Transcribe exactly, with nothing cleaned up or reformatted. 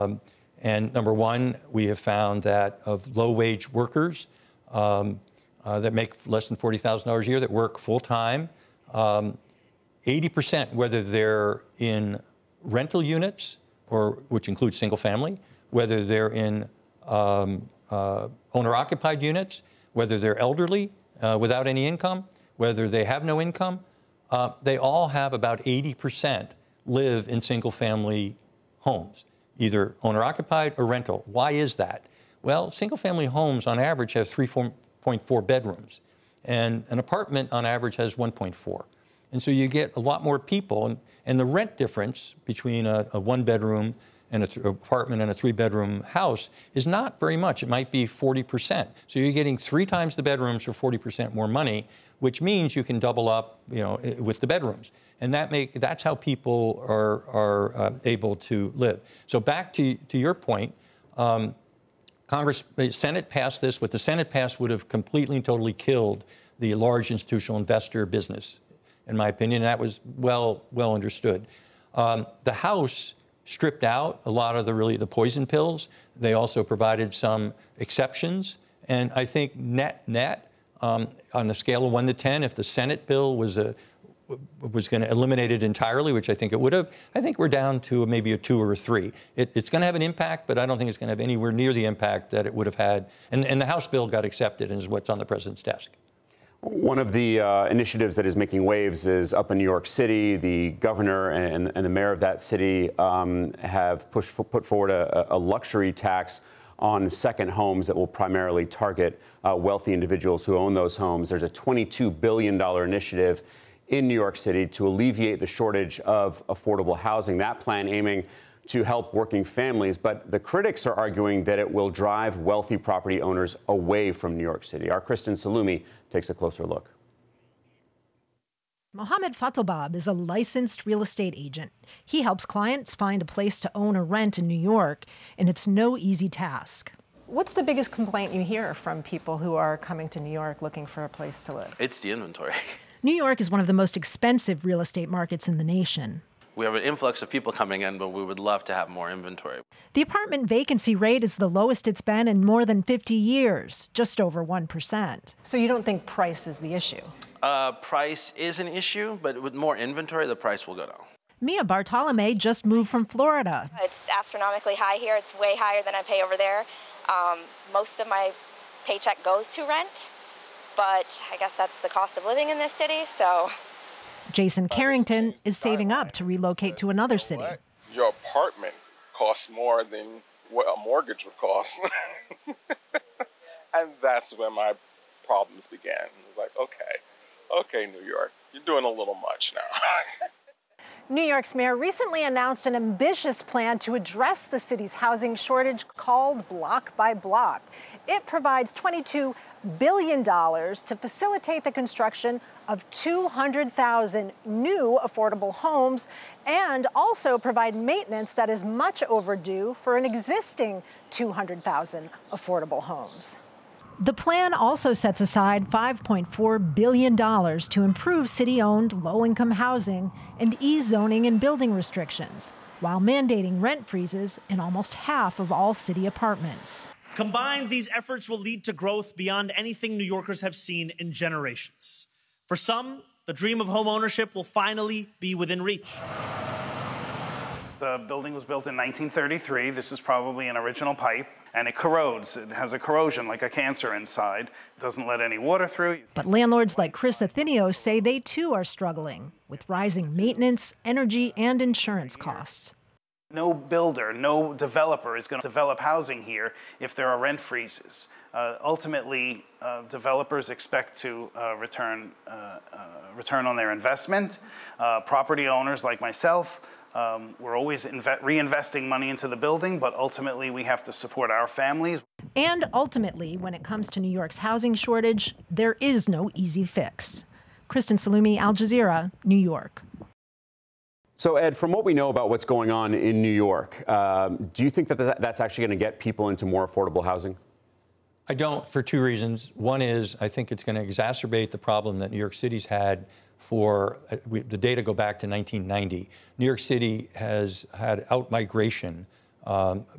Um, and number one, we have found that of low-wage workers um, uh, that make less than forty thousand dollars a year, that work full-time, um, eighty percent, whether they're in rental units, or which includes single-family, whether they're in um, uh, owner-occupied units, whether they're elderly uh, without any income, whether they have no income, uh, they all have about eighty percent live in single-family homes, either owner-occupied or rental. Why is that? Well, single-family homes on average have three point four bedrooms, and an apartment on average has one point four. And so you get a lot more people, and, and the rent difference between a, a one-bedroom and an apartment and a three-bedroom house is not very much. It might be forty percent. So you're getting three times the bedrooms for forty percent more money, which means you can double up, you know, with the bedrooms. And that make, that's how people are, are uh, able to live. So back to, to your point, um, Congress, the Senate passed this. What the Senate passed would have completely and totally killed the large institutional investor business, in my opinion. That was well, well understood. Um, the House stripped out a lot of the really the poison pills. They also provided some exceptions. And I think net, net, um, on the scale of one to ten, if the Senate bill was a was going to eliminate it entirely, which I think it would have, I think we're down to maybe a two or a three. It, it's going to have an impact, but I don't think it's going to have anywhere near the impact that it would have had. And, and the House bill got accepted and is what's on the president's desk. One of the uh, initiatives that is making waves is up in New York City. The governor and, and the mayor of that city um, have pushed, put forward a, a luxury tax on second homes that will primarily target uh, wealthy individuals who own those homes. There's a twenty-two billion dollars initiative in New York City to alleviate the shortage of affordable housing. That plan aiming to help working families, but the critics are arguing that it will drive wealthy property owners away from New York City. Our Kristen Salumi takes a closer look. Mohammed Fatalbab is a licensed real estate agent. He helps clients find a place to own or rent in New York, and it's no easy task. What's the biggest complaint you hear from people who are coming to New York looking for a place to live? It's the inventory. New York is one of the most expensive real estate markets in the nation. We have an influx of people coming in, but we would love to have more inventory. The apartment vacancy rate is the lowest it's been in more than fifty years, just over one percent. So you don't think price is the issue? Uh, price is an issue, but with more inventory, the price will go down. Mia Bartolome just moved from Florida. It's astronomically high here. It's way higher than I pay over there. Um, most of my paycheck goes to rent, but I guess that's the cost of living in this city, so. Jason Carrington is saving up to relocate to another city. Your apartment costs more than what a mortgage would cost. And that's when my problems began. It was like, okay, okay, New York, you're doing a little much now. New York's mayor recently announced an ambitious plan to address the city's housing shortage called Block by Block. It provides twenty-two billion dollars to facilitate the construction of two hundred thousand new affordable homes and also provide maintenance that is much overdue for an existing two hundred thousand affordable homes. The plan also sets aside five point four billion dollars to improve city-owned low-income housing and ease zoning and building restrictions, while mandating rent freezes in almost half of all city apartments. Combined, these efforts will lead to growth beyond anything New Yorkers have seen in generations. For some, the dream of home ownership will finally be within reach. The building was built in nineteen thirty-three. This is probably an original pipe, and it corrodes. It has a corrosion like a cancer inside. It doesn't let any water through. But landlords like Chris Athenios say they too are struggling with rising maintenance, energy, and insurance costs. No builder, no developer is going to develop housing here if there are rent freezes. Uh, ultimately, uh, developers expect to uh, return, uh, uh, return on their investment. Uh, property owners like myself, um, we're always reinvesting money into the building, but ultimately we have to support our families. And ultimately, when it comes to New York's housing shortage, there is no easy fix. Kristen Salumi, Al Jazeera, New York. So, Ed, from what we know about what's going on in New York, um, do you think that that's actually going to get people into more affordable housing? I don't, for two reasons. One is I think it's going to exacerbate the problem that New York City's had for, uh, we, the data go back to nineteen ninety. New York City has had out-migration um,